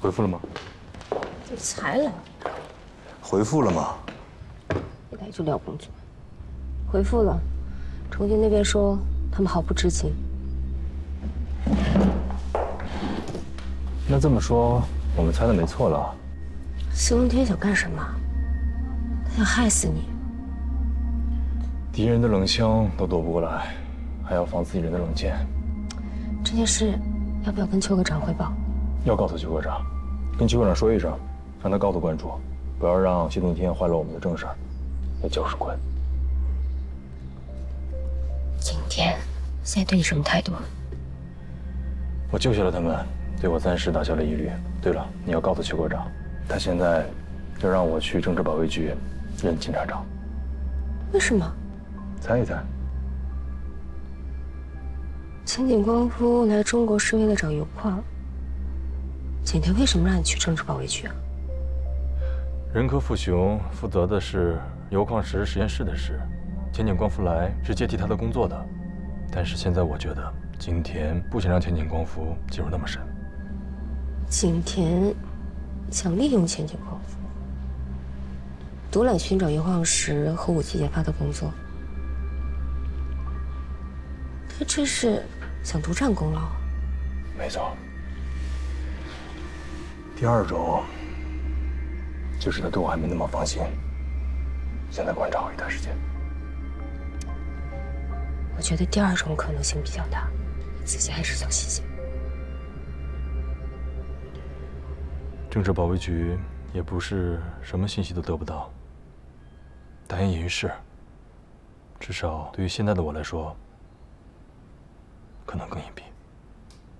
回复了吗？ 你才来， 回复了吗？ 一来就聊工作。回复了，重庆那边说他们毫不知情。 那这么说，我们猜的没错了。 司空天想干什么？他想害死你。 敌人的冷枪都躲不过来，还要防自己人的冷箭。 这件事要不要跟邱科长汇报？ 要告诉邱科长，跟邱科长说一声，让他高度关注，不要让谢洞天坏了我们的正事儿。要搅屎棍。 景天现在对你什么态度？ 我救下了他们，对我暂时打消了疑虑。对了，你要告诉邱科长，他现在要让我去政治保卫局任检察长。 为什么？ 猜一猜。 前景光夫来中国是为了找油矿，景天为什么让你去政治保卫局啊？ 任科富雄负责的是油矿石实验室的事，前景光夫来是接替他的工作的。但是现在我觉得景田不想让前景光夫进入那么深。 景田想利用前景光夫，独揽寻找油矿石和武器研发的工作。他这是想独占功劳。 没错。第二种就是他对我还没那么放心，想再观察我一段时间。 我觉得第二种可能性比较大，仔细还是小细节。 政治保卫局也不是什么信息都得不到，大隐隐于市。至少对于现在的我来说，可能更隐蔽。